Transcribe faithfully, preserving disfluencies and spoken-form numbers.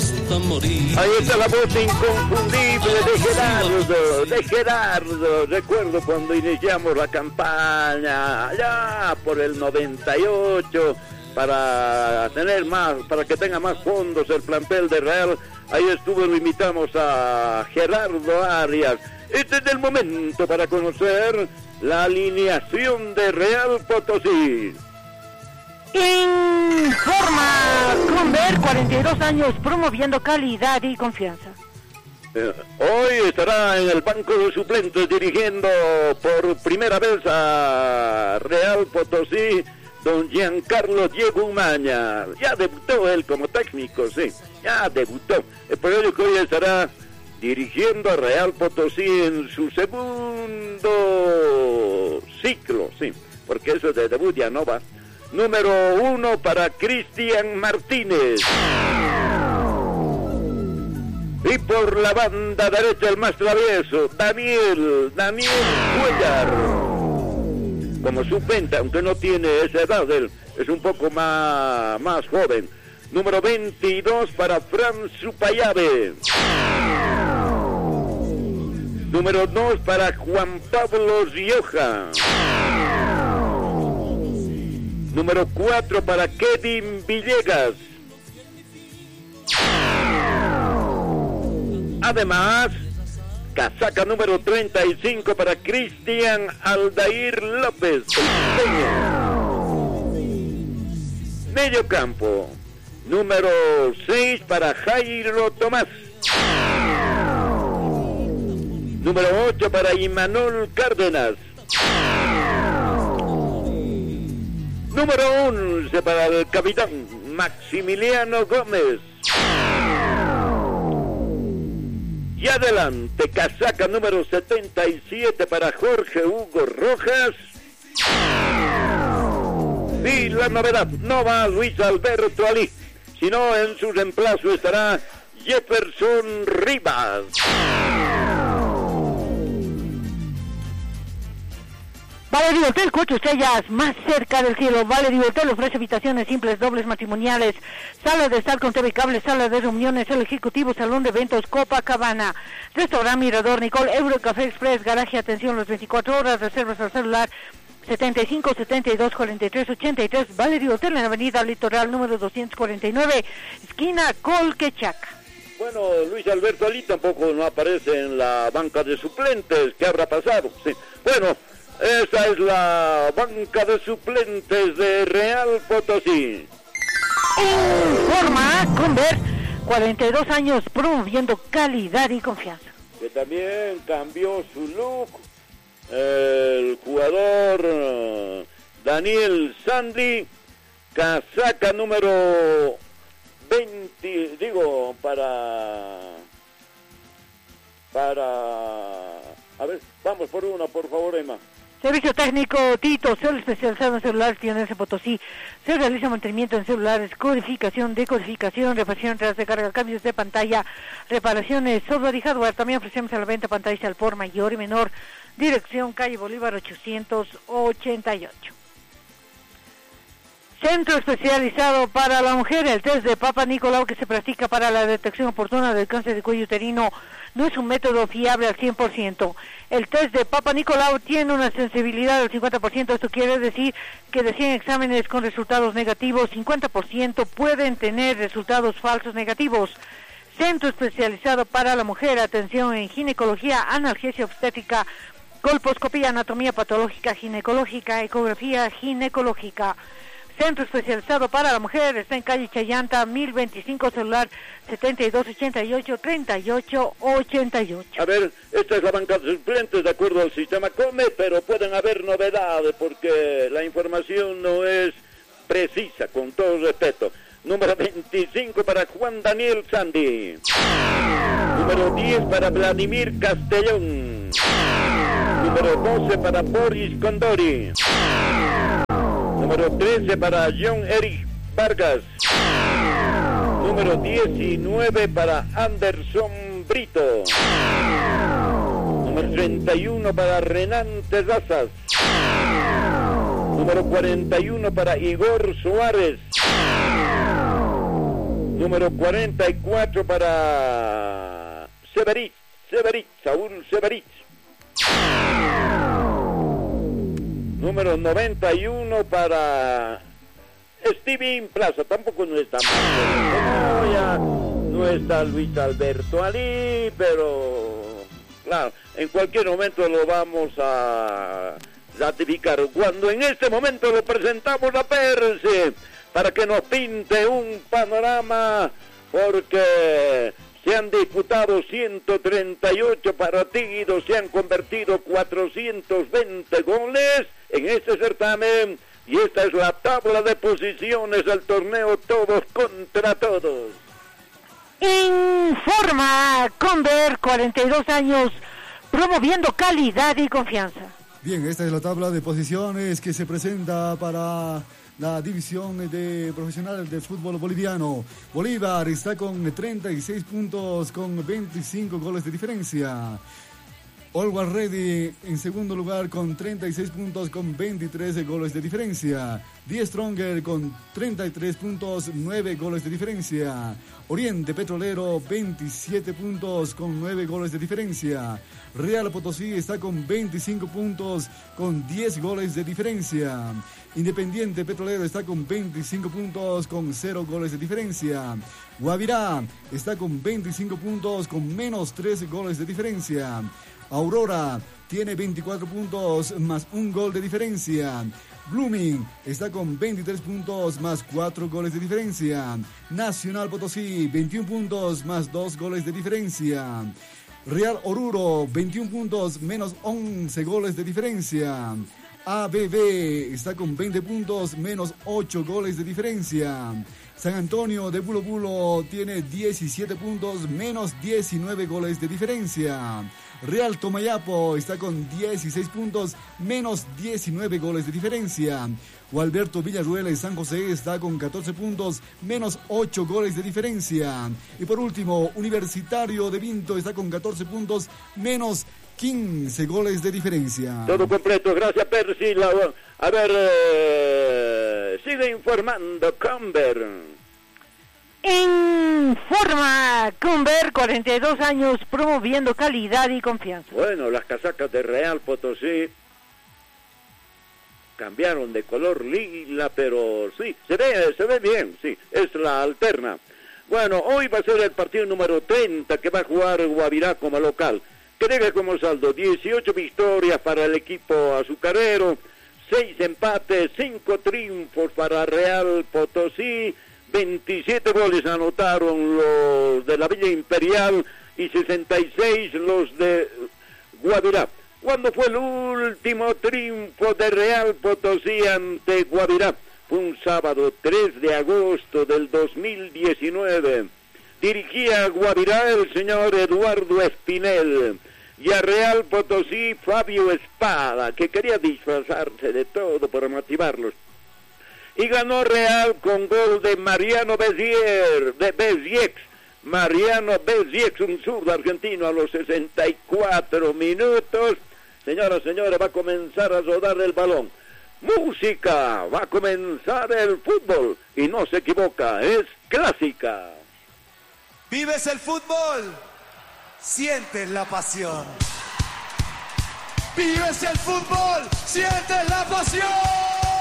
hasta morir. Ahí está la voz inconfundible de Gerardo, de Gerardo. Recuerdo cuando iniciamos la campaña, allá por el noventa y ocho, para tener más, para que tenga más fondos el plantel de Real. Ahí estuvo, lo invitamos a Gerardo Arias. Este es el momento para conocer la alineación de Real Potosí. Informa Conver, cuarenta y dos años, promoviendo calidad y confianza. Eh, hoy estará en el banco de suplentes dirigiendo por primera vez a Real Potosí don Giancarlo Diego Umaña. Ya debutó él como técnico, sí, ya debutó. Es por ello que hoy estará dirigiendo a Real Potosí en su segundo ciclo, sí, porque eso de debut ya no va. Número uno para Cristian Martínez. Y por la banda derecha el más travieso, Daniel, Daniel Cuellar. Como suplente, aunque no tiene esa edad, él es un poco más, más joven. Número veintidós para Fran Supayave. Número dos para Juan Pablo Rioja. Número cuatro para Kevin Villegas. Además, casaca número treinta y cinco para Cristian Aldair López. Medio campo. Número seis para Jairo Tomás. Número ocho para Imanol Cárdenas. Número once para el capitán Maximiliano Gómez. Y adelante, casaca número setenta y siete para Jorge Hugo Rojas. Y la novedad, no va Luis Alberto Ali, sino en su reemplazo estará Jefferson Rivas. Valerio Hotel, cuatro estrellas más cerca del cielo. Valerio Hotel ofrece habitaciones simples, dobles, matrimoniales, sala de estar con T V cable, sala de reuniones, el ejecutivo, salón de eventos, Copacabana, restaurante Mirador, Nicole, Eurocafé Express, garaje, atención las veinticuatro horas, reservas al celular setenta y cinco, setenta y dos, cuarenta y tres, ochenta y tres. Valerio Hotel en la avenida Litoral número doscientos cuarenta y nueve, esquina Colquechaca. Bueno, Luis Alberto Ali tampoco no aparece en la banca de suplentes. ¿Qué habrá pasado? Sí. Bueno, esa es la banca de suplentes de Real Potosí. Informa Conver, cuarenta y dos años promoviendo calidad y confianza. Que también cambió su look el jugador uh, Daniel Sandy, casaca número veinte, digo, para... para... A ver, vamos por uno, por favor, Emma. Servicio técnico Tito, cel especializado en celulares, Tienes en Potosí. Se realiza mantenimiento en celulares, codificación, decodificación, reparación, tras de carga, cambios de pantalla, reparaciones, software y hardware. También ofrecemos a la venta pantallas al por mayor y menor. Dirección calle Bolívar ochocientos ochenta y ocho. Centro especializado para la mujer, el test de Papa Nicolau que se practica para la detección oportuna del cáncer de cuello uterino no es un método fiable al cien por ciento. El test de Papa Nicolau tiene una sensibilidad del cincuenta por ciento, esto quiere decir que de cien exámenes con resultados negativos, cincuenta por ciento pueden tener resultados falsos negativos. Centro especializado para la mujer, atención en ginecología, analgesia obstétrica, colposcopía, anatomía patológica ginecológica, ecografía ginecológica. Centro especializado para la mujer, está en calle Chayanta, mil veinticinco, celular setenta y dos ochenta y ocho, treinta y ocho ochenta y ocho. A ver, esta es la banca de suplentes de acuerdo al sistema COME, pero pueden haber novedades porque la información no es precisa, con todo respeto. Número veinticinco para Juan Daniel Sandy. Número diez para Vladimir Castellón. Número doce para Boris Condori. Número trece para John Eric Vargas. Número diecinueve para Anderson Brito. Número treinta y uno para Renan Terrazas. Número cuarenta y uno para Igor Suárez. Número cuarenta y cuatro para Severich, Severich, Saúl Severich. Número noventa y uno para Steven Plaza, tampoco no está mal. No, ya no está Luis Alberto Ali, pero claro, en cualquier momento lo vamos a ratificar. Cuando en este momento lo presentamos a Percy para que nos pinte un panorama, porque se han disputado ciento treinta y ocho partidos, se han convertido cuatrocientos veinte goles en este certamen, y esta es la tabla de posiciones del torneo todos contra todos. Informa Conver, cuarenta y dos años, promoviendo calidad y confianza. Bien, esta es la tabla de posiciones que se presenta para la división de profesionales de fútbol boliviano. Bolívar está con treinta y seis puntos con veinticinco goles de diferencia. Always Ready en segundo lugar con treinta y seis puntos con veintitrés goles de diferencia. Die Stronger con treinta y tres puntos, nueve goles de diferencia. Oriente Petrolero veintisiete puntos con nueve goles de diferencia. Real Potosí está con veinticinco puntos con diez goles de diferencia. Independiente Petrolero está con veinticinco puntos con cero goles de diferencia. Guavirá está con veinticinco puntos con menos tres goles de diferencia. Aurora tiene veinticuatro puntos más un gol de diferencia. Blooming está con veintitrés puntos más cuatro goles de diferencia. Nacional Potosí, veintiún puntos más dos goles de diferencia. Real Oruro, veintiún puntos menos once goles de diferencia. A B B está con veinte puntos menos ocho goles de diferencia. San Antonio de Bulo Bulo tiene diecisiete puntos menos diecinueve goles de diferencia. Real Tomayapo está con dieciséis puntos menos diecinueve goles de diferencia. Gualberto Villarruel y San José está con catorce puntos menos ocho goles de diferencia. Y por último, Universitario de Vinto está con catorce puntos menos quince goles de diferencia. Todo completo, gracias Percy. A ver, eh, sigue informando Conver. Informa Conver, cuarenta y dos años, promoviendo calidad y confianza. Bueno, las casacas de Real Potosí cambiaron de color lila, pero sí, se ve, se ve bien, sí, es la alterna. Bueno, hoy va a ser el partido número treinta que va a jugar Guavirá como local. Que deja como saldo dieciocho victorias para el equipo azucarero, seis empates, cinco triunfos para Real Potosí, veintisiete goles anotaron los de la Villa Imperial y sesenta y seis los de Guavirá. ¿Cuándo fue el último triunfo de Real Potosí ante Guavirá? Fue un sábado tres de agosto del dos mil diecinueve. Dirigía a Guavirá el señor Eduardo Espinel y a Real Potosí Fabio Espada, que quería disfrazarse de todo para motivarlos. Y ganó Real con gol de Mariano Bezier, de Beziex, Mariano Beziex, un zurdo argentino a los sesenta y cuatro minutos. Señoras, señores, va a comenzar a rodar el balón. Música, va a comenzar el fútbol. Y no se equivoca, es clásica. ¿Vives el fútbol? Sientes la pasión. ¿Vives el fútbol? Sientes la pasión.